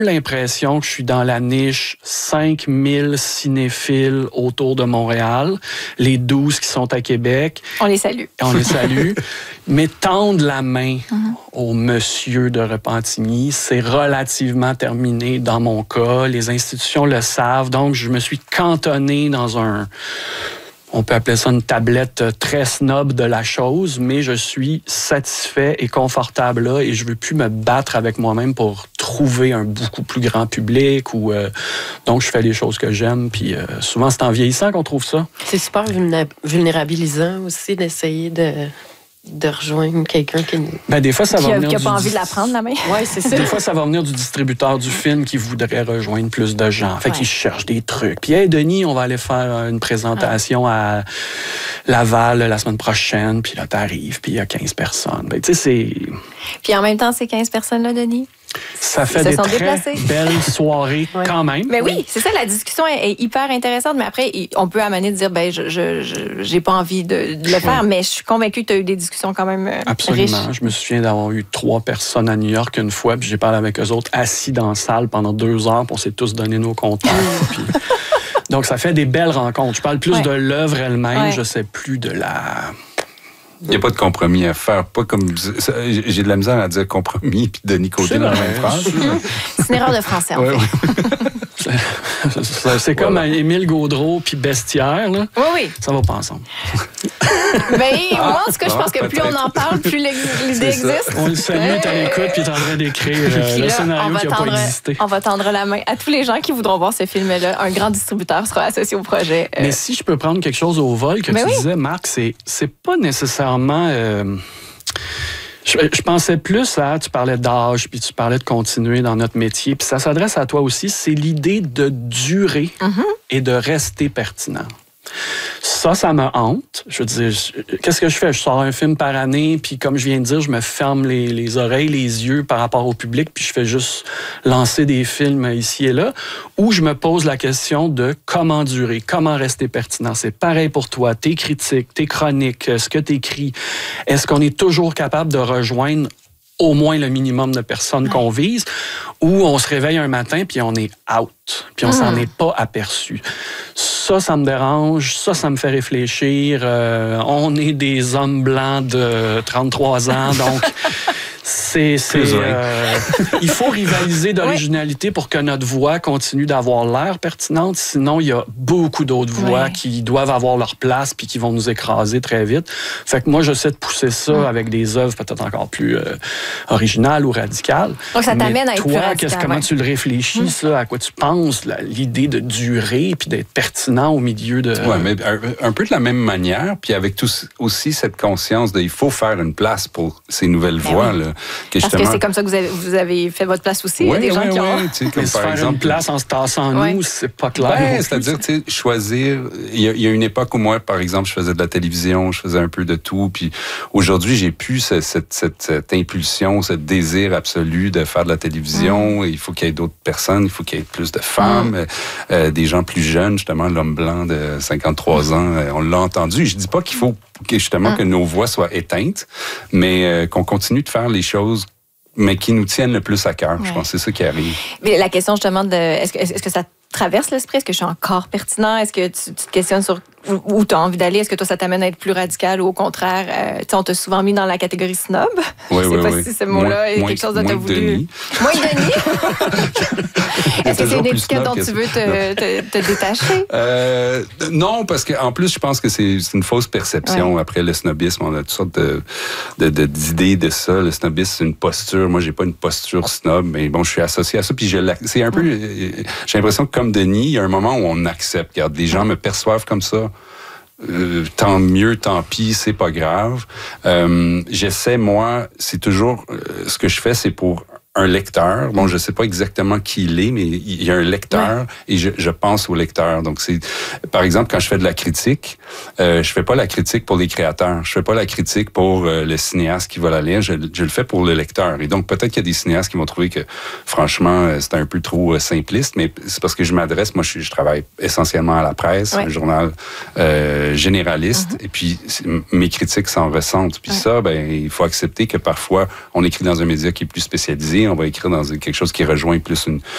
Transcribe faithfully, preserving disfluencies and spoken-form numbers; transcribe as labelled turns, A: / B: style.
A: l'impression que je suis dans la niche cinq mille cinéphiles autour de Montréal, les douze qui sont à Québec.
B: On les salue.
A: On les salue. Mais tendre la main mm-hmm. au monsieur de Repentigny, c'est relativement terminé dans mon cas. Les institutions le savent, donc je me suis cantonné dans un... On peut appeler ça une tablette très snob de la chose, mais je suis satisfait et confortable là et je veux plus me battre avec moi-même pour trouver un beaucoup plus grand public. Ou euh, donc, je fais les choses que j'aime. Puis euh, souvent, c'est en vieillissant qu'on trouve ça.
C: C'est super vulnérabilisant aussi d'essayer de... de rejoindre quelqu'un qui...
A: Ben, des fois, ça
B: qui
A: va
B: a,
A: venir
B: qui a
A: du...
B: pas envie de la prendre, la main.
C: Oui, c'est ça.
A: Des fois, ça va venir du distributeur du film qui voudrait rejoindre plus de gens. Fait ouais. qu'il cherche des trucs. Puis, hey, Denis, on va aller faire une présentation ah. à Laval la semaine prochaine. Puis là, t'arrives, puis il y a quinze personnes. Ben, tu sais, c'est...
B: Puis en même temps, ces quinze personnes-là, Denis...
A: Ça fait des très déplacés. Belles soirées ouais. quand même.
B: Mais oui, c'est ça, la discussion est, est hyper intéressante, mais après, on peut amener de dire, ben, je, je, je j'ai pas envie de, de le faire, ouais. mais je suis convaincue que tu as eu des discussions quand même
A: Absolument.
B: riches.
A: Je me souviens d'avoir eu trois personnes à New York une fois, puis j'ai parlé avec eux autres assis dans la salle pendant deux heures, puis on s'est tous donné nos contacts. puis... Donc, ça fait des belles rencontres. Je parle plus ouais. de l'œuvre elle-même, ouais. je sais plus de la...
D: Il n'y a pas de compromis à faire. Pas comme j'ai de la misère à dire compromis puis Denis Côté dans la même phrase.
B: C'est une erreur de français, en
D: ouais,
B: fait.
A: Ouais. c'est, c'est comme voilà. Émile Gaudreau puis Bestiaire. Là.
B: Oui, oui.
A: Ça va pas ensemble.
B: Ben, ah, moi, en tout cas, je pense ah, que plus on en parle, plus l'idée existe.
A: On le salue, est à l'écoute, puis est en train d'écrire euh, le là, scénario qui n'a pas existé.
B: On va tendre la main à tous les gens qui voudront voir ce film-là. Un grand distributeur sera associé au projet.
A: Euh... Mais si je peux prendre quelque chose au vol que ben tu oui. disais, Marc, c'est, c'est pas nécessairement... Euh... Je, je pensais plus à, tu parlais d'âge, puis tu parlais de continuer dans notre métier, puis ça s'adresse à toi aussi, c'est l'idée de durer mm-hmm. et de rester pertinent. Ça, ça me hante. Je veux dire, qu'est-ce que je fais? Je sors un film par année, puis comme je viens de dire, je me ferme les, les oreilles, les yeux par rapport au public, puis je fais juste lancer des films ici et là, où je me pose la question de comment durer, comment rester pertinent. C'est pareil pour toi, tes critiques, tes chroniques, ce que tu écris. Est-ce qu'on est toujours capable de rejoindre au moins le minimum de personnes qu'on vise, ou on se réveille un matin puis on est out, puis on mmh. s'en est pas aperçu. Ça, ça me dérange, ça, ça me fait réfléchir. Euh, on est des hommes blancs de trente-trois ans, donc c'est... c'est euh, il faut rivaliser d'originalité oui. pour que notre voix continue d'avoir l'air pertinente, sinon il y a beaucoup d'autres voix oui. qui doivent avoir leur place puis qui vont nous écraser très vite. Fait que moi, j'essaie de pousser ça mmh. avec des œuvres peut-être encore plus euh, originales ou radicales.
B: Donc, ça t'amène
A: mais
B: à être
A: toi,
B: plus radical.
A: Qu'est-ce, comment ouais. tu le réfléchis, mmh. ça? À quoi tu penses? Là, l'idée de durer puis d'être pertinent au milieu de...
D: Oui, mais un, un peu de la même manière, puis avec tout, aussi cette conscience de il faut faire une place pour ces nouvelles ben voix. Oui. Là, que
B: Parce que c'est comme ça que vous avez, vous avez fait votre place aussi. Oui, il y a des gens
D: oui,
B: qui ont...
D: Oui, tu sais, comme
A: par
D: par exemple,
A: une place en se tassant
B: ouais.
A: nous, c'est pas clair.
D: Ben, c'est-à-dire, tu sais, choisir... Il y, a, il y a une époque où moi, par exemple, je faisais de la télévision, je faisais un peu de tout, puis aujourd'hui, j'ai plus cette, cette, cette, cette impulsion, ce désir absolu de faire de la télévision. Mm. Il faut qu'il y ait d'autres personnes, il faut qu'il y ait plus de femmes, mm. euh, des gens plus jeunes, justement, l'homme blanc de cinquante-trois ans, euh, on l'a entendu. Je dis pas qu'il faut que, justement, mm. que nos voix soient éteintes, mais euh, qu'on continue de faire les choses mais qui nous tiennent le plus à cœur. Ouais. Je pense que c'est ça qui arrive. Mais
B: la question justement de est-ce que, est-ce que ça traverse l'esprit? Est-ce que je suis encore pertinent? Est-ce que tu, tu te questionnes sur où tu as envie d'aller? Est-ce que toi, ça t'amène à être plus radical ou au contraire, euh, on t'a souvent mis dans la catégorie snob?
D: Oui,
B: je sais
D: oui,
B: pas
D: oui.
B: si ce mot-là
D: moins,
B: est
D: moins,
B: quelque chose dont tu as voulu...
D: Denis.
B: Moins Denis? Est-ce que c'est une étiquette dont tu veux te, te, te détacher?
D: Euh, non, parce qu'en plus, je pense que c'est, c'est une fausse perception. Ouais. Après le snobisme, on a toutes sortes de, de, de, d'idées de ça. Le snobisme, c'est une posture. Moi, j'ai pas une posture snob, mais bon, je suis associé à ça. Puis je c'est un peu... Ouais. J'ai l'impression que comme Denis, il y a un moment où on accepte. Regarde, les gens me perçoivent comme ça. Euh, tant mieux, tant pis, c'est pas grave. Euh, j'essaie, moi, c'est toujours... Euh, ce que je fais, c'est pour un lecteur. Bon, je sais pas exactement qui il est, mais il y a un lecteur ouais. et je, je pense au lecteur. Donc, c'est... Par exemple, quand je fais de la critique, euh, je fais pas la critique pour les créateurs. Je fais pas la critique pour euh, le cinéaste qui va la lire. Je, je le fais pour le lecteur. Et donc, peut-être qu'il y a des cinéastes qui vont trouver que, franchement, c'est un peu trop euh, simpliste, mais c'est parce que je m'adresse... Moi, je, je travaille essentiellement à la presse, ouais. un journal euh, généraliste, mm-hmm. et puis mes critiques s'en ressentent. Puis ouais. ça, ben, il faut accepter que parfois, on écrit dans un média qui est plus spécialisé, on va écrire dans quelque chose qui rejoint plus une,